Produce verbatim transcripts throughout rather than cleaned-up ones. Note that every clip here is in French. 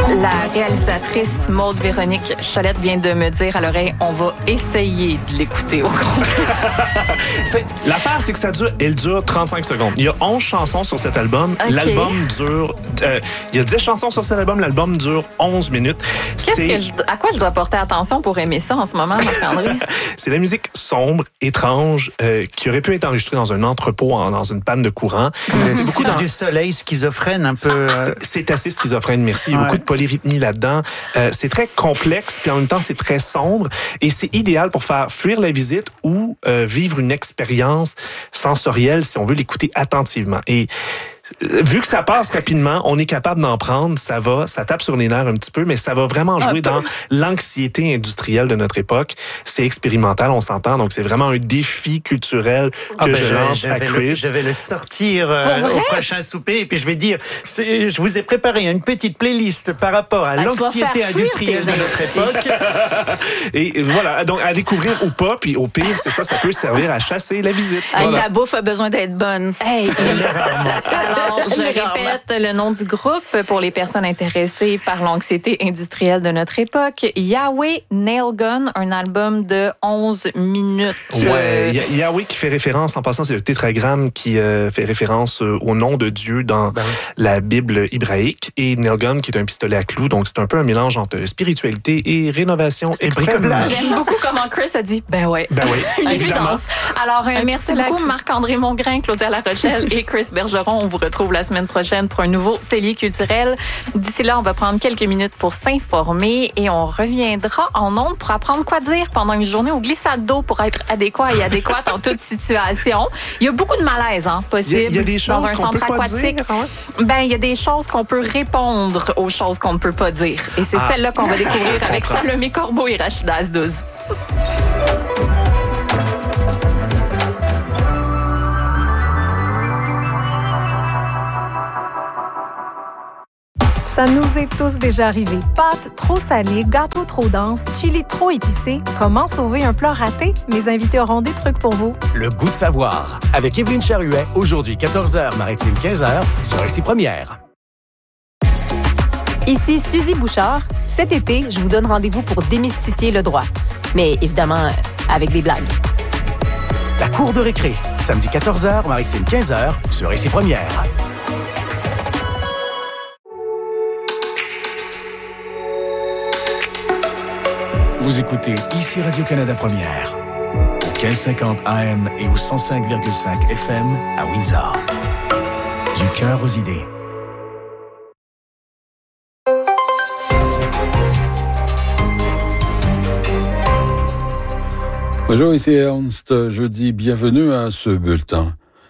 La réalisatrice Maude Véronique Cholette vient de me dire à l'oreille, on va essayer de l'écouter au complet. c'est, l'affaire, c'est que ça dure, elle dure trente-cinq secondes. Il y a onze chansons sur cet album. Okay. L'album dure... Euh, il y a dix chansons sur cet album. L'album dure onze minutes. Qu'est-ce c'est... que je, à quoi je dois porter attention pour aimer ça en ce moment, Marc-André? C'est la musique sombre, étrange, euh, qui aurait pu être enregistrée dans un entrepôt, en, dans une panne de courant. Mmh. C'est beaucoup dans... du soleil schizophrène, un peu... Euh... C'est, c'est assez schizophrène, merci. Il y a ouais. beaucoup de polyrythmie là-dedans. Euh, c'est très complexe, puis en même temps, c'est très sombre. Et c'est idéal pour faire fuir la visite ou euh, vivre une expérience sensorielle si on veut l'écouter attentivement. Et vu que ça passe rapidement, on est capable d'en prendre, ça va, ça tape sur les nerfs un petit peu, mais ça va vraiment jouer dans l'anxiété industrielle de notre époque. C'est expérimental, on s'entend, donc c'est vraiment un défi culturel que ah ben je, je lance je à Chris. Le, je vais le sortir euh, au prochain souper et puis je vais dire, c'est, je vous ai préparé une petite playlist par rapport à ah, l'anxiété industrielle de notre époque. Et voilà, donc à découvrir ou pas, puis au pire, c'est ça, ça peut servir à chasser la visite. Hey, voilà. Ta bouffe a besoin d'être bonne. Hey, Alors, je répète le nom du groupe pour les personnes intéressées par l'anxiété industrielle de notre époque. Yahweh Nail Gun, un album de onze minutes. Ouais, Yahweh qui fait référence, en passant, c'est le tétragramme qui euh, fait référence au nom de Dieu dans ben. la Bible hébraïque. Et Nail Gun qui est un pistolet à clous. Donc, c'est un peu un mélange entre spiritualité et rénovation extrême. J'aime beaucoup comment Chris a dit, ben ouais. Ben oui, évidemment. Alors, euh, merci beaucoup Marc-André Mongrain, Claudia Larochelle et Chris Bergeron. On vous retrouve la semaine prochaine pour un nouveau Cellier culturel. D'ici là, on va prendre quelques minutes pour s'informer et on reviendra en ondes pour apprendre quoi dire pendant une journée au glissade d'eau pour être adéquat et adéquate en toute situation. Il y a beaucoup de malaise hein, possible il y a, il y a des choses dans un qu'on centre peut aquatique. Pas dire, hein? Ben, il y a des choses qu'on peut répondre aux choses qu'on ne peut pas dire. Et c'est ah, celle-là qu'on va découvrir avec Salomé Corbeau et Rachida Azdouz. Ça nous est tous déjà arrivé. Pâtes trop salées, gâteaux trop denses, chili trop épicé. Comment sauver un plat raté? Mes invités auront des trucs pour vous. Le goût de savoir. Avec Évelyne Charuet, aujourd'hui quatorze heures, Maritime quinze heures, sur Récit Première. Ici Suzy Bouchard. Cet été, je vous donne rendez-vous pour démystifier le droit. Mais évidemment, avec des blagues. La cour de récré. Samedi quatorze heures, Maritime quinze heures, sur Récit Première. Vous écoutez ici Radio-Canada Première, au quinze cinquante A M et au cent cinq virgule cinq F M à Windsor. Du cœur aux idées. Bonjour, ici Ernst. Je dis bienvenue à ce bulletin.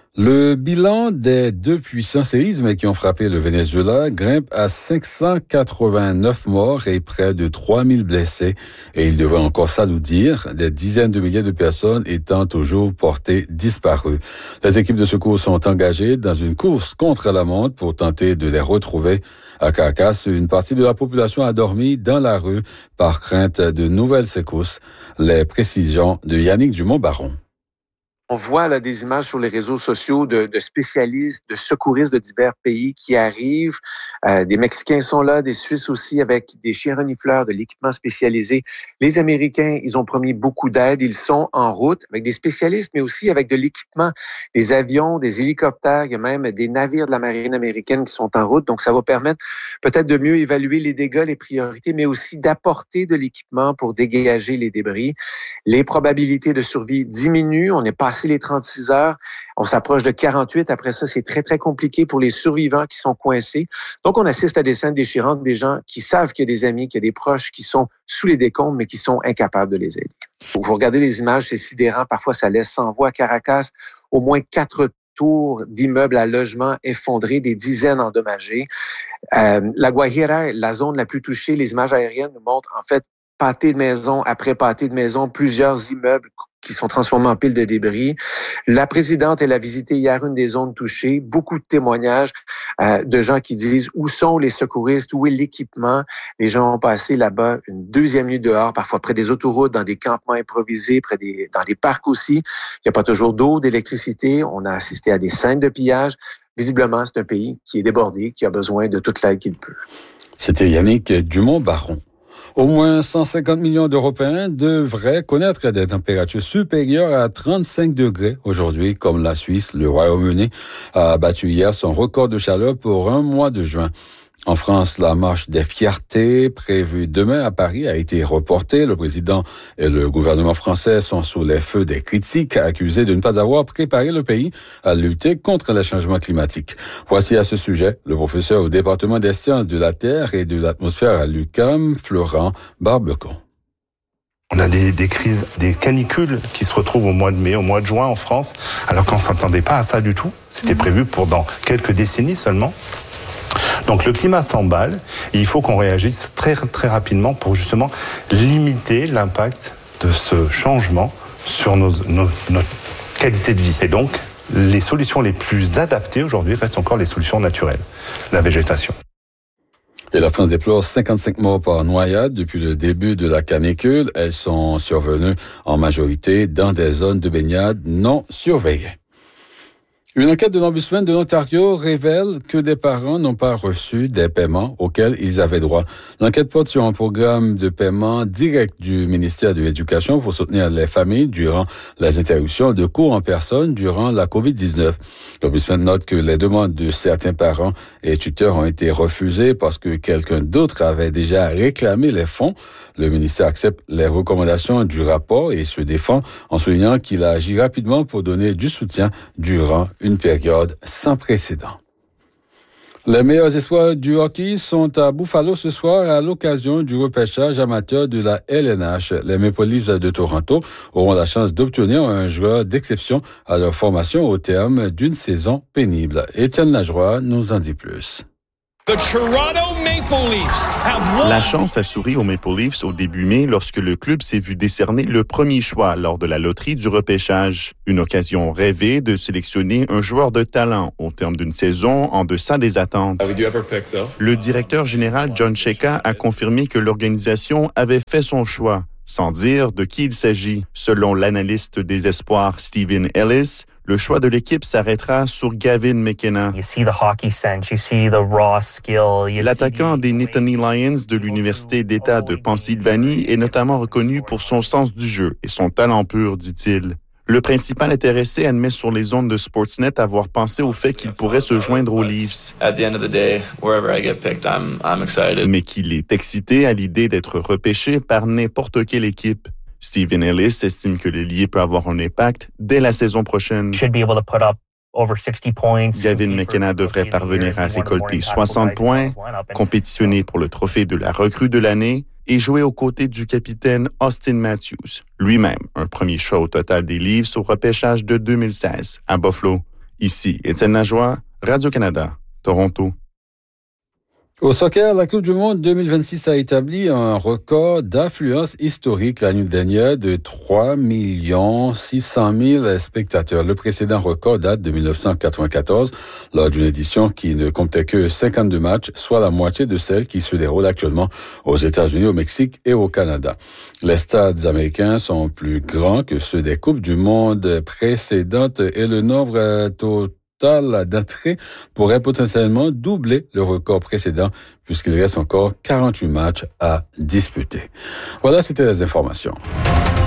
Le bilan des deux puissants séismes qui ont frappé le Venezuela grimpe à cinq cent quatre-vingt-neuf morts et près de trois mille blessés. Et il devrait encore s'alourdir, des dizaines de milliers de personnes étant toujours portées disparues. Les équipes de secours sont engagées dans une course contre la montre pour tenter de les retrouver. À Caracas, une partie de la population a dormi dans la rue par crainte de nouvelles secousses. Les précisions de Yannick Dumont-Baron. On voit là des images sur les réseaux sociaux de, de spécialistes, de secouristes de divers pays qui arrivent. Euh, des Mexicains sont là, des Suisses aussi avec des chiens renifleurs, de l'équipement spécialisé. Les Américains, ils ont promis beaucoup d'aide. Ils sont en route avec des spécialistes, mais aussi avec de l'équipement, des avions, des hélicoptères. Il y a même des navires de la marine américaine qui sont en route. Donc, ça va permettre peut-être de mieux évaluer les dégâts, les priorités, mais aussi d'apporter de l'équipement pour dégager les débris. Les probabilités de survie diminuent. On est passé les trente-six heures. On s'approche de quarante-huit. Après ça, c'est très, très compliqué pour les survivants qui sont coincés. Donc, on assiste à des scènes déchirantes, des gens qui savent qu'il y a des amis, qu'il y a des proches qui sont sous les décombres, mais qui sont incapables de les aider. Vous regardez les images, c'est sidérant. Parfois, ça laisse sans voix. À Caracas, au moins quatre tours d'immeubles à logement effondrés, des dizaines endommagées. Euh, la Guajira, la zone la plus touchée, les images aériennes nous montrent, en fait, pâté de maison après pâté de maison, plusieurs immeubles qui sont transformés en piles de débris. La présidente, elle a visité hier une des zones touchées. Beaucoup de témoignages euh, de gens qui disent où sont les secouristes, où est l'équipement. Les gens ont passé là-bas une deuxième nuit dehors, parfois près des autoroutes, dans des campements improvisés, près des, dans des parcs aussi. Il n'y a pas toujours d'eau, d'électricité. On a assisté à des scènes de pillage. Visiblement, c'est un pays qui est débordé, qui a besoin de toute l'aide qu'il peut. C'était Yannick Dumont-Baron. Au moins cent cinquante millions d'Européens devraient connaître des températures supérieures à trente-cinq degrés aujourd'hui, comme la Suisse. Le Royaume-Uni a battu hier son record de chaleur pour un mois de juin. En France, la marche des fiertés prévue demain à Paris a été reportée. Le président et le gouvernement français sont sous les feux des critiques, accusés de ne pas avoir préparé le pays à lutter contre les changements climatiques. Voici à ce sujet le professeur au département des sciences de la Terre et de l'atmosphère à l'U Q A M, Florent Barbecon. On a des, des crises, des canicules qui se retrouvent au mois de mai, au mois de juin en France, alors qu'on ne s'attendait pas à ça du tout. C'était prévu pour dans quelques décennies seulement. Donc le climat s'emballe et il faut qu'on réagisse très très rapidement pour justement limiter l'impact de ce changement sur nos, nos, notre qualité de vie. Et donc les solutions les plus adaptées aujourd'hui restent encore les solutions naturelles, la végétation. Et la France déplore cinquante-cinq morts par noyade depuis le début de la canicule. Elles sont survenues en majorité dans des zones de baignade non surveillées. Une enquête de l'Ombudsman de l'Ontario révèle que des parents n'ont pas reçu des paiements auxquels ils avaient droit. L'enquête porte sur un programme de paiement direct du ministère de l'Éducation pour soutenir les familles durant les interruptions de cours en personne durant la covid dix-neuf. L'Ombudsman note que les demandes de certains parents et tuteurs ont été refusées parce que quelqu'un d'autre avait déjà réclamé les fonds. Le ministère accepte les recommandations du rapport et se défend en soulignant qu'il a agi rapidement pour donner du soutien durant une période sans précédent. Les meilleurs espoirs du hockey sont à Buffalo ce soir à l'occasion du repêchage amateur de la L N H. Les Maple Leafs de Toronto auront la chance d'obtenir un joueur d'exception à leur formation au terme d'une saison pénible. Étienne Lajoie nous en dit plus. La chance a souri aux Maple Leafs au début mai lorsque le club s'est vu décerner le premier choix lors de la loterie du repêchage. Une occasion rêvée de sélectionner un joueur de talent au terme d'une saison en deçà des attentes. Le directeur général John Chayka a confirmé que l'organisation avait fait son choix, sans dire de qui il s'agit. Selon l'analyste des espoirs Stephen Ellis, le choix de l'équipe s'arrêtera sur Gavin McKenna. L'attaquant des Nittany Lions de l'Université d'État de Pennsylvanie est notamment reconnu pour son sens du jeu et son talent pur, dit-il. Le principal intéressé admet sur les ondes de Sportsnet avoir pensé au fait qu'il pourrait se joindre aux Leafs. Mais qu'il est excité à l'idée d'être repêché par n'importe quelle équipe. Stephen Ellis estime que l'ailier peut avoir un impact dès la saison prochaine. Gavin McKenna devrait parvenir à récolter soixante points, compétitionner pour le trophée de la recrue de l'année et jouer aux côtés du capitaine Austin Matthews, lui-même un premier choix au total des Leafs au repêchage de deux mille seize à Buffalo. Ici, Étienne Lajoie, Radio-Canada, Toronto. Au soccer, la Coupe du Monde deux mille vingt-six a établi un record d'affluence historique la nuit dernière de trois millions six cent mille spectateurs. Le précédent record date de dix-neuf cent quatre-vingt-quatorze, lors d'une édition qui ne comptait que cinquante-deux matchs, soit la moitié de celles qui se déroulent actuellement aux États-Unis, au Mexique et au Canada. Les stades américains sont plus grands que ceux des Coupes du Monde précédentes et le nombre total d'entrées pourrait potentiellement doubler le record précédent puisqu'il reste encore quarante-huit matchs à disputer. Voilà, c'était les informations.